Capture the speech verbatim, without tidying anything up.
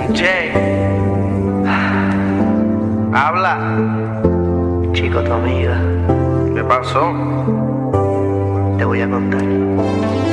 Jay, habla. Chico, tu amiga, ¿Qué pasó? te voy a contar.